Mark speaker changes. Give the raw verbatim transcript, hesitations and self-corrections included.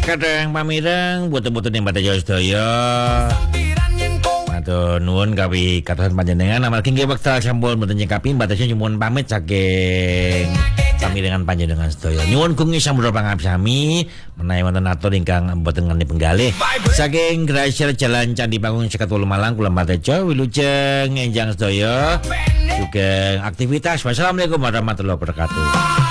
Speaker 1: kadang pamireng boten-boten ing Bathara sedaya. Matur nuwun kawi katusan panjenengan amargi nggih wekdal sampun boten nyekapi batasnya nyuwun pamit saking pamirengan panjenengan sedaya. Nyuwun gungi sampun pangabdi menawi wonten atur ingkang boten ngerti penggalih. Saking Gracial Jalan Candi Panggung seket wolu Malang kula matejo wilujeng enjang sedaya. Sugeng aktivitas. Wassalamualaikum warahmatullahi wabarakatuh.